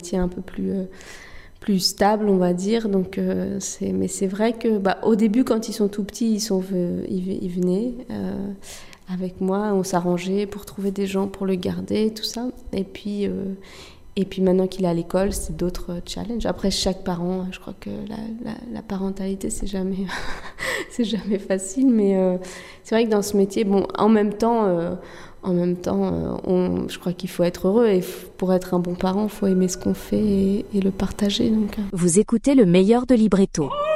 C'est un peu plus stable, on va dire. Donc, mais c'est vrai que au début, quand ils sont tout petits, ils venaient avec moi. On s'arrangeait pour trouver des gens pour le garder, tout ça. Et puis maintenant qu'il est à l'école, c'est d'autres challenges. Après, chaque parent, je crois que la parentalité, c'est jamais, c'est jamais facile. Mais c'est vrai que dans ce métier, en même temps, je crois qu'il faut être heureux. Et pour être un bon parent, il faut aimer ce qu'on fait et le partager. Donc. Vous écoutez le meilleur de Libretto.